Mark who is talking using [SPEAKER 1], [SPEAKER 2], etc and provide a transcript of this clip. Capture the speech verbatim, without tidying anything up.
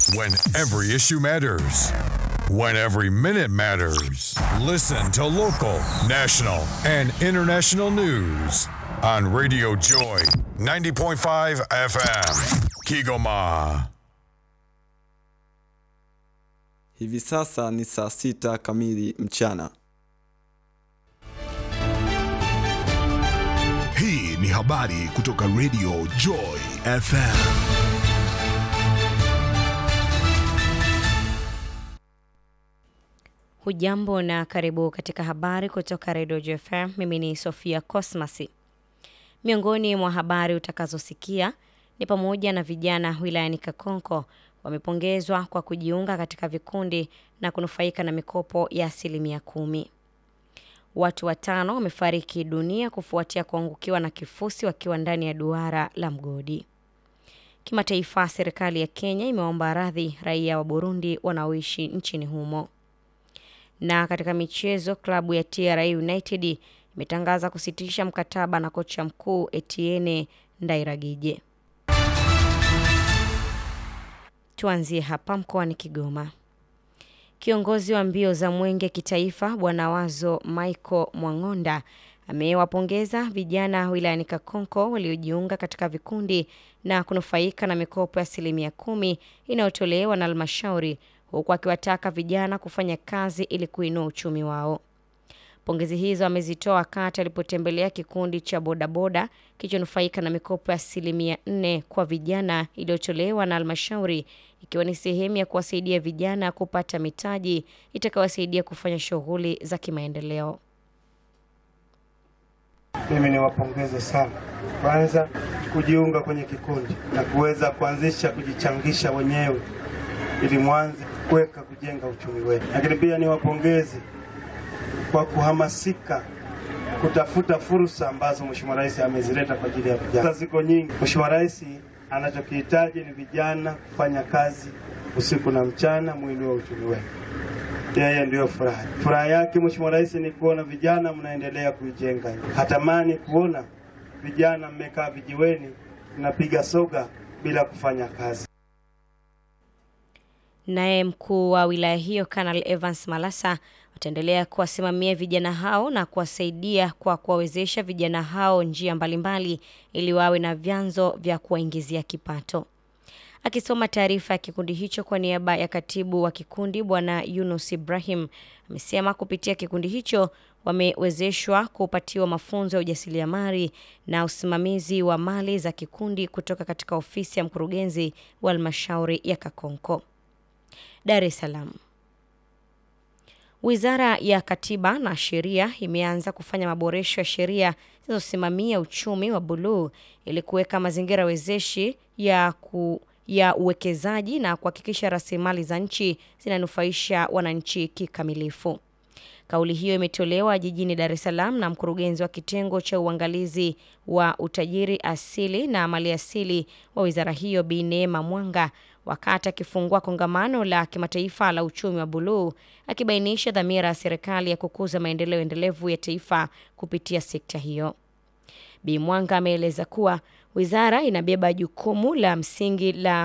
[SPEAKER 1] When every issue matters. When every minute matters. Listen to local, national, and international news on Radio Joy ninety point five F M. Kigoma.
[SPEAKER 2] Hivi sasa ni saa sita kamili mchana.
[SPEAKER 3] Hii ni habari kutoka Radio Joy F M.
[SPEAKER 4] Hujambo na karibu katika habari kutoka Radio Joy F M. Mimi ni Sofia Cosmasi. Miongoni mwa habari utakazosikia ni pamoja na vijana wilayani Kakonko wamepongezwa kwa kujiunga katika vikundi na kunufaika na mikopo ya asilimia kumi. Watu watano wamefariki dunia kufuatia kuangukiwa na kifusi wakiwa ndani ya duara la mgodi. Kimataifa, serikali ya Kenya imeomba radhi raia wa Burundi wanaoishi nchini humo. Na katika michezo, klabu ya T R A United imetangaza kusitisha mkataba na kocha mkuu Etienne Ndairagije. Tuanzie hapa mkoani Kigoma. Kiongozi wa mbio za mwenge kitaifa Bwana Wazo Michael Mwangonda amewapongeza vijana wilayani Kakonko waliojiunga katika vikundi na kunufaika na mikopo ya asilimia kumi inayotolewa na halmashauri, huku akiwataka vijana kufanya kazi ili kuinua uchumi wao. Pongezi hizo amezitoa wakati alipotembelea kikundi cha bodaboda kilichonufaika na mikopo ya asilimia nne kwa vijana iliyotolewa na halmashauri, ikiwa ni sehemu ya kuwasaidia vijana kupata mitaji itakayowasaidia kufanya shughuli za kimaendeleo.
[SPEAKER 5] Mimi niwapongeze sana kwanza kujiunga kwenye kikundi na kuweza kuanzisha kujichangisha wenyewe ili mwanze kuweka kujenga uchumi wetu. Lakini pia niwapongeze kwa kuhamasika kutafuta fursa ambazo Mheshimiwa Rais amezileta kwa ajili ya vijana. Ziko nyingi. Mheshimiwa Rais anachokihitaji ni vijana kufanya kazi usiku na mchana muinue uchumi wetu. Yeye ndio furaha. Furaha yake Mheshimiwa Rais ni kuona vijana mnaendelea kuijenga. Hatamani kuona vijana mmekaa vijiweni mnapiga soga bila kufanya kazi.
[SPEAKER 4] Naye mkuu wa wilaya hiyo Kanali Evans Malasa ataendelea kuwasimamia vijana hao na kuwasaidia kwa kuwawezesha vijana hao njia mbalimbali ili wawe na vyanzo vya kuwaingizia kipato. Akisoma taarifa ya kikundi hicho kwa niaba ya katibu wa kikundi Bwana Yunus Ibrahim, amesema kupitia kikundi hicho wamewezeshwa kupatiwa mafunzo ya ujasiriamali na usimamizi wa mali za kikundi kutoka katika ofisi ya mkurugenzi wa halmashauri ya Kakonko. Dar es Salaam. Wizara ya Katiba na Sheria imeanza kufanya maboresho ya sheria zinazosimamia uchumi wa buluu ili kuweka mazingira wezeshi ya ku, ya uwekezaji na kuhakikisha rasilimali za nchi zinanufaisha wananchi kikamilifu. Kauli hiyo imetolewa jijini Dar es Salaam na mkurugenzi wa kitengo cha uangalizi wa utajiri asili na mali asili wa wizara hiyo Bi Neema Mwanga wakati akifungua kongamano la kimataifa la uchumi wa buluu, akibainisha dhamira ya serikali ya kukuza maendeleo endelevu ya taifa kupitia sekta hiyo. Bi Mwanga ameeleza kuwa wizara inabeba jukumu la msingi la